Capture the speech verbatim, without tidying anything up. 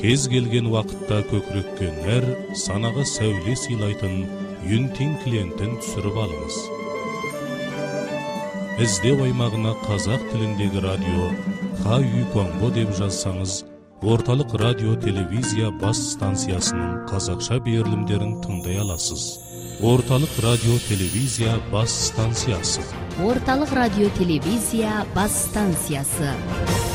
кез келген уақытта көкірекке нәр, санаға сәуле сыйлайтын Юнтин клиентін түсіріп алыңыз. Іздеу аймағына қазақ тіліндегі радио Хаю Конго деп жазсаңыз, орталық радио телевизия бас станциясының қазақша берілімдерін тыңдай аласыз. Орталық радио телевизия бас станциясы. Орталық радио телевизия бас станциясы.